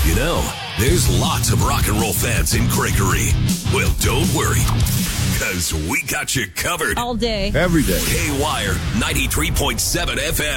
You know, there's lots of rock and roll fans in Gregory. Well, don't worry, because we got you covered. All day. Every day. K-Wire 93.7 FM.